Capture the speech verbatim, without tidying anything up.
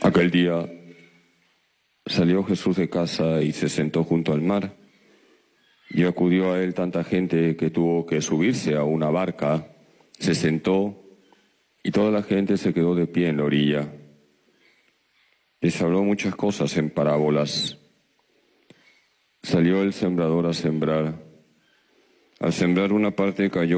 Aquel día salió Jesús de casa y se sentó junto al mar, y acudió a él tanta gente que tuvo que subirse a una barca. Se sentó y toda la gente se quedó de pie en la orilla. Les habló muchas cosas en parábolas. Salió el sembrador a sembrar. Al sembrar, una parte cayó